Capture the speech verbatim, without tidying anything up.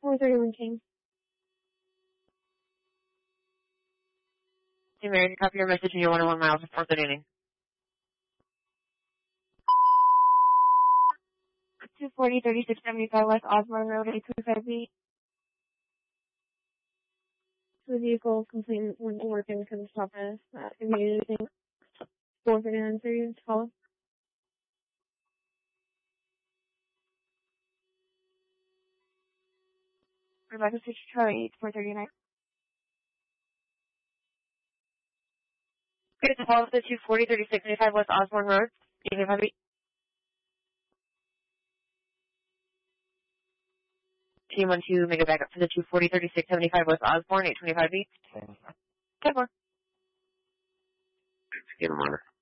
four thirty-one King. Hey, Mary, copy your message and you're one oh one miles of fourth inning. two forty, thirty-six seventy-five West Osborne Road, eight twenty-five feet. The vehicle completely went to work and couldn't stop us. Uh, if you need anything, four thirty-nine thirty, call. Rebecca Switch Charlie, four thirty-nine. Okay, it's a call to two forty, thirty-six seventy-five West Osborne Road, eight twenty-five feet. Team one two, make it back up to the two forty, thirty-six seventy-five West Osborne, eight twenty-five feet. Okay. ten more. Get him on her.